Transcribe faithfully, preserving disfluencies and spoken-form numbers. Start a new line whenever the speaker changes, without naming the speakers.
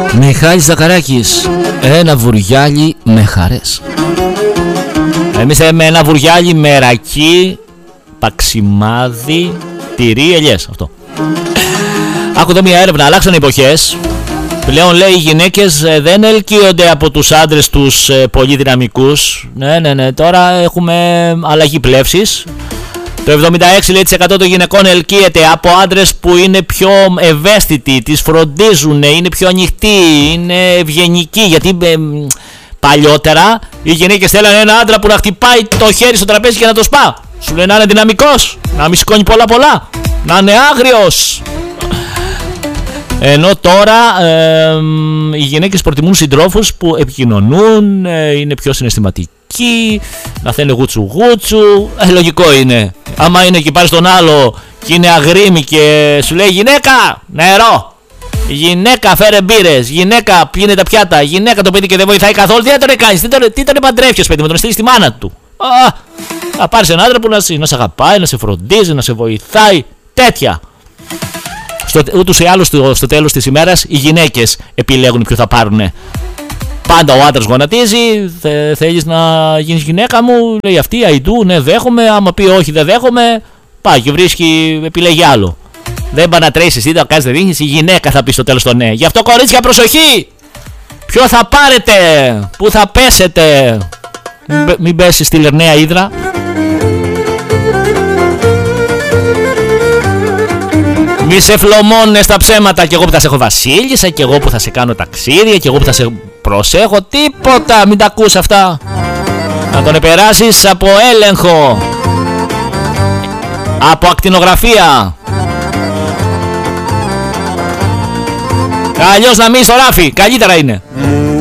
Μιχάλης Ζαχαράκης, ένα βουριάλι με χαρές. Εμείς θέλουμε ένα βουριάλι με ρακί, παξιμάδι, τυρί, ελιές. Αυτό. Άκου εδώ μια έρευνα, αλλάξαν οι εποχές. Πλέον λέει οι γυναίκες δεν ελκύονται από τους άντρες τους πολύ δυναμικούς. Ναι, ναι, ναι, τώρα έχουμε αλλαγή πλεύσης. Το εβδομήντα έξι τοις εκατό των γυναικών ελκύεται από άντρες που είναι πιο ευαίσθητοι, τις φροντίζουν, είναι πιο ανοιχτοί, είναι ευγενικοί. Γιατί ε, παλιότερα οι γυναίκες θέλανε ένα άντρα που να χτυπάει το χέρι στο τραπέζι και να το σπά. Σου λένε να είναι δυναμικός, να μην σηκώνει πολλά πολλά, να είναι άγριος. Ενώ τώρα ε, οι γυναίκες προτιμούν συντρόφους που επικοινωνούν, ε, είναι πιο συναισθηματικοί, να θέλουν γούτσου γούτσου. Ε, λογικό είναι. Άμα είναι και πάρεις τον άλλο και είναι αγρίμη και σου λέει γυναίκα, νερό. Γυναίκα, φέρε μπύρες. Γυναίκα, πλύνε τα πιάτα. Γυναίκα, το παιδί και δεν βοηθάει καθόλου. Τι θα τον κάνεις, τι τον, τι τον παντρεύεις, παιδί, με τον στείλεις στη μάνα του. Α, θα πάρεις έναν άντρα που να, να σε αγαπάει, να σε φροντίζει, να σε βοηθάει. Τέτοια. Στο, ούτως ή άλλως στο, στο τέλος της ημέρας οι γυναίκες επιλέγουν ποιο θα πάρουνε. Πάντα ο άντρας γονατίζει, θε, θέλεις να γίνεις γυναίκα μου, λέει αυτή, αϊντού, ναι δέχομαι, άμα πει όχι δεν δέχομαι, πάει και βρίσκει, επιλέγει άλλο. Δεν πάει να τρέσεις εσύ, θα κάνεις δεν δείχνεις, η γυναίκα θα πει στο τέλος το ναι. Γι' αυτό κορίτσια προσοχή! Ποιο θα πάρετε, πού θα πέσετε, μην, μην πέσει στη Λερναία Ύδρα. Μη σε φλωμώνες τα ψέματα, και εγώ που θα σε έχω βασίλισσα, και εγώ που θα σε κάνω ταξίδια, και εγώ που θα σε προσέχω, τίποτα, μην τα ακούς αυτά. Να τον επεράσεις από έλεγχο, από ακτινογραφία. Αλλιώς να μην στο ράφι, καλύτερα είναι.